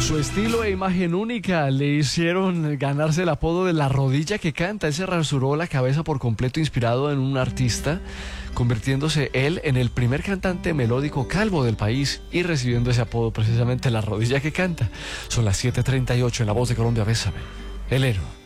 Su estilo e imagen única le hicieron ganarse el apodo de la rodilla que canta. Él se rasuró la cabeza por completo inspirado en un artista, convirtiéndose él en el primer cantante melódico calvo del país y recibiendo ese apodo precisamente la rodilla que canta. Son las 7:38 en La Voz de Colombia. Bésame, el héroe.